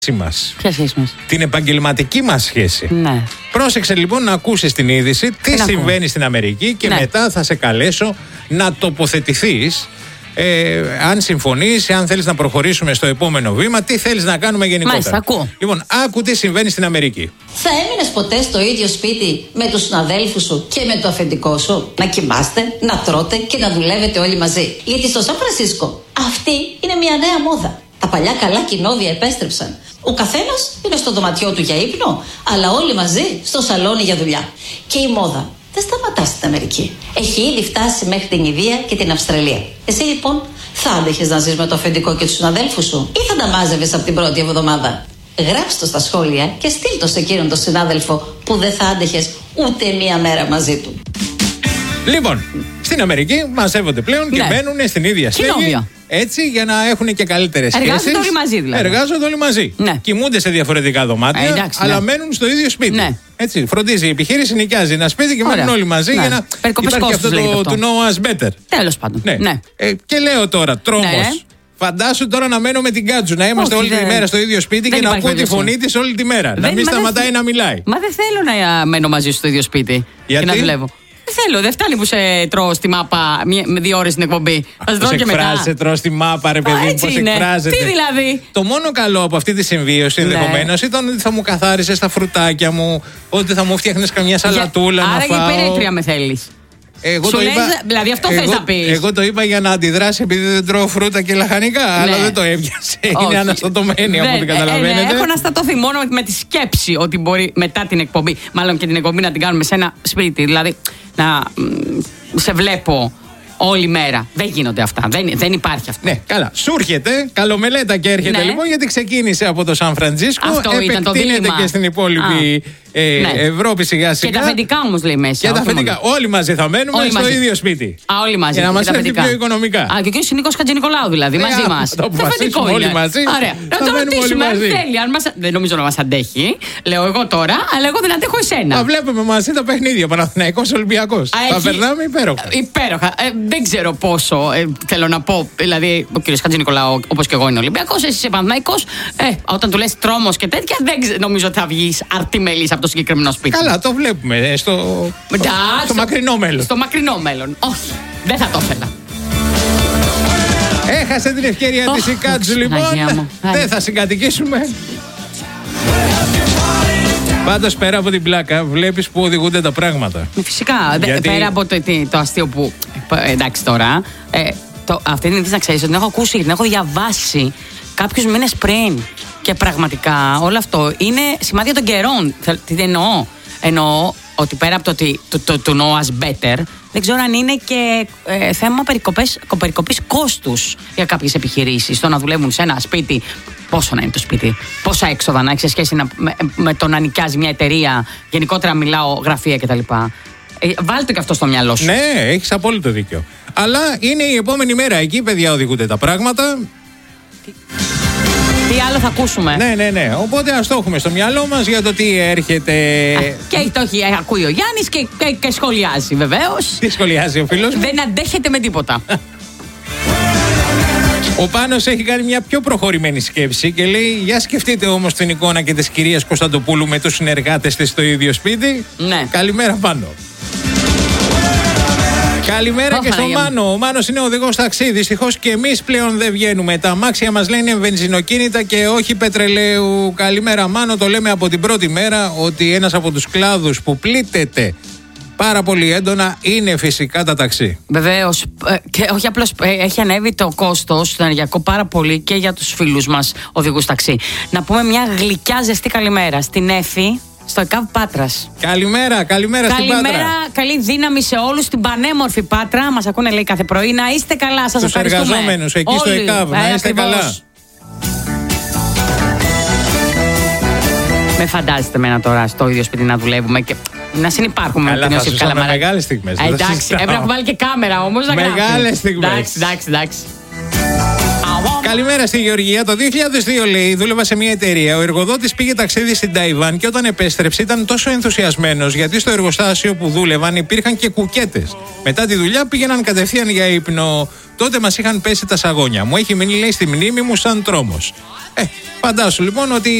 μας. Ποια σχέση μας? Την επαγγελματική μας σχέση. Ναι. Πρόσεξε λοιπόν να ακούσεις την είδηση, τι συμβαίνει στην Αμερική και μετά θα σε καλέσω να τοποθετηθείς. Αν συμφωνείς, αν θέλεις να προχωρήσουμε στο επόμενο βήμα, τι θέλεις να κάνουμε γενικότερα. Μάλιστα, ακούω. Λοιπόν, άκου τι συμβαίνει στην Αμερική. Θα έμεινες ποτέ στο ίδιο σπίτι με τους συναδέλφους σου και με το αφεντικό σου? Να κοιμάστε, να τρώτε και να δουλεύετε όλοι μαζί? Γιατί στο Σαν Φρανσίσκο αυτή είναι μια νέα μόδα. Τα παλιά καλά κοινόβια επέστρεψαν. Ο καθένας είναι στο δωματιό του για ύπνο, αλλά όλοι μαζί στο σαλόνι για δουλειά. Και η μόδα δεν σταματά στην Αμερική. Έχει ήδη φτάσει μέχρι την Ινδία και την Αυστραλία. Εσύ λοιπόν θα άντεχες να ζεις με το αφεντικό και τους συναδέλφους σου, ή θα τα μάζευες από την πρώτη εβδομάδα? Γράψτε το στα σχόλια και στείλ το σε εκείνον τον συνάδελφο που δεν θα άντεχες ούτε μία μέρα μαζί του. Λοιπόν, στην Αμερική μαζεύονται πλέον και μένουν στην ίδια στέγη. Έτσι, για να έχουν και καλύτερες σχέσεις. Εργάζονται όλοι μαζί δηλαδή. Εργάζονται όλοι μαζί. Ναι. Κοιμούνται σε διαφορετικά δωμάτια, εντάξει, αλλά μένουν στο ίδιο σπίτι. Ναι. Έτσι, φροντίζει η επιχείρηση, νοικιάζει ένα σπίτι και μένουν όλοι μαζί για να υπάρχει αυτό το know us better. Τέλος πάντων. Ναι. Και λέω τώρα, τρόμος. Φαντάσου τώρα να μένω με την Κάτζου, να είμαστε όλη τη μέρα στο ίδιο σπίτι και να ακούω τη φωνή της όλη τη μέρα. Να μην σταματάει να μιλάει. Μα δεν θέλω να μένω μαζί στο ίδιο σπίτι και να δουλεύω. Δεν θέλω, δεν φτάνει που σε τρώω στη μάπα με 2 ώρες στην εκπομπή. Θα τρώω και μετά. Σε τρώω στη μάπα, ρε παιδί μου, πώς εκφράζεται. Τι δηλαδή? Το μόνο καλό από αυτή τη συμβίωση ενδεχομένως ήταν ότι θα μου καθάρισες τα φρουτάκια μου, ότι θα μου φτιάχνες καμιά σαλατούλα να φάω. Άρα για υπερήτρια με θέλεις. Δηλαδή αυτό θες να πεις? Εγώ το είπα για να αντιδράσει επειδή δεν τρώω φρούτα και λαχανικά, αλλά δεν το έβιασε. Είναι αναστατωμένη από ό,τι καταλαβαίνετε. Έχω αναστατωθεί μόνο με τη σκέψη ότι μπορεί μετά την εκπομπή, μάλλον και την εκπομπή να την κάνουμε σε ένα σπίτι. Δηλαδή να σε βλέπω όλη μέρα. Δεν γίνονται αυτά. Δεν υπάρχει αυτό. Ναι, καλά. Σου έρχεται, καλομελέτα και έρχεται λοιπόν, γιατί ξεκίνησε από το Σαν Φρανσίσκο. Αυτό ήταν το δίλημμα. Και στην υπόλοιπη Ευρώπη σιγά σιγά. Και τα αφεντικά όμως λέει μέσα. Και τα αφεντικά. Όλοι μαζί θα μένουμε στο ίδιο σπίτι. Όλοι μαζί. Για να μας έρθει πιο οικονομικά. Και ο κ. Νίκος Χατζηνικολάου δηλαδή μαζί μας. Το αποφασίσουμε όλοι μαζί. Ωραία. Να το ρωτήσουμε αν θέλει. Δεν νομίζω να μας αντέχει. Λέω εγώ τώρα, αλλά εγώ δεν αντέχω εσένα. Θα βλέπουμε μαζί τα παιχνίδια. Παναθηναϊκός Ολυμπιακός. Θα περνάμε υπέροχα. Υπέροχα. Δεν ξέρω πόσο θέλω να πω. Δηλαδή, ο κ. Χατζηνικολάου, όπως και εγώ, είναι Ολυμπιακός. Εσύ είσαι Παναθηναϊκός. Όταν του λες τρόμος και τέτοια, δεν νομίζω ότι θα βγεις αρτιμελής από το συγκεκριμένο σπίτι. Καλά, το βλέπουμε στο μακρινό μέλλον. Στο μακρινό μέλλον. Όχι, δεν θα το ήθελα. Έχασε την ευκαιρία της η Κάτζου λοιπόν. Δεν θα συγκατοικήσουμε. Πάντως πέρα από την πλάκα βλέπεις που οδηγούνται τα πράγματα. Φυσικά, πέρα από το αστείο που εντάξει τώρα, αυτή την είδηση να ξέρεις ότι την έχω ακούσει, την έχω διαβάσει κάποιους μήνες πριν. Και πραγματικά όλο αυτό είναι σημάδια των καιρών. Τι εννοώ? Εννοώ ότι πέρα από το know us better, δεν ξέρω αν είναι και θέμα περικοπής κόστους για κάποιες επιχειρήσεις. Το να δουλεύουν σε ένα σπίτι, πόσο να είναι το σπίτι, πόσα έξοδα να έχει σε σχέση με το να νοικιάζει μια εταιρεία, γενικότερα μιλάω γραφεία κτλ. Βάλτε και αυτό στο μυαλό σου. Ναι, έχεις απόλυτο δίκιο. Αλλά είναι η επόμενη μέρα εκεί, παιδιά, οδηγούνται τα πράγματα. Τι άλλο θα ακούσουμε? Ναι. Οπότε ας το έχουμε στο μυαλό μας για το τι έρχεται. Και το ακούει ο Γιάννης και σχολιάζει βεβαίως. Τι σχολιάζει ο φίλος μου? Δεν αντέχεται με τίποτα. Ο Πάνος έχει κάνει μια πιο προχωρημένη σκέψη και λέει: για σκεφτείτε όμως την εικόνα και της κυρίας Κωνσταντοπούλου με τους συνεργάτες της στο ίδιο σπίτι. Ναι. Καλημέρα, Πάνο. Καλημέρα και στον Μάνο. Ο Μάνος είναι οδηγός ταξί. Δυστυχώς και εμείς πλέον δεν βγαίνουμε. Τα αμάξια μας λένε βενζινοκίνητα και όχι πετρελαίου. Καλημέρα, Μάνο. Το λέμε από την πρώτη μέρα ότι ένας από τους κλάδους που πλήττεται πάρα πολύ έντονα είναι φυσικά τα ταξί. Βεβαίως. Και όχι απλώς έχει ανέβει το κόστος στο ενεργειακό πάρα πολύ και για τους φίλους μας οδηγούς ταξί. Να πούμε μια γλυκιά ζεστή καλημέρα στην Εφη. Στο ΕΚΑΒ Πάτρας. Καλημέρα στην Πάτρα. Καλημέρα, καλή δύναμη σε όλους στην πανέμορφη Πάτρα. Μας ακούνε λέει κάθε πρωί. Να είστε καλά, σας ευχαριστούμε. Τους εργαζόμενους εκεί στο ΕΚΑΒ, να είστε ακριβώς. καλά. Με φαντάζεστε εμένα τώρα στο ίδιο σπίτι να δουλεύουμε και να συνυπάρχουμε. Καλά, θα ζούσαμε μεγάλες στιγμές. Εντάξει, έπρεπε να βάλει και κάμερα όμως. Μεγάλες στιγμές. Εντάξει. Καλημέρα στη Γεωργία. Το 2002, λέει, δούλευα σε μια εταιρεία. Ο εργοδότης πήγε ταξίδι στην Ταϊβάν και όταν επέστρεψε ήταν τόσο ενθουσιασμένος γιατί στο εργοστάσιο που δούλευαν υπήρχαν και κουκέτες. Μετά τη δουλειά πήγαιναν κατευθείαν για ύπνο. Τότε μας είχαν πέσει τα σαγόνια. Μου έχει μείνει, λέει, στη μνήμη μου σαν τρόμος. Φαντάσου λοιπόν ότι